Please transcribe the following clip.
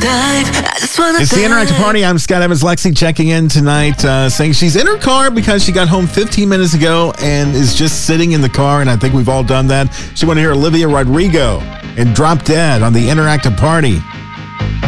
It's the Interactive Party. I'm Scott Evans. Lexi checking in tonight, saying she's in her car because she got home 15 minutes ago and is just sitting in the car, and I think we've all done that. She want to hear Olivia Rodrigo and Drop Dead on the Interactive Party.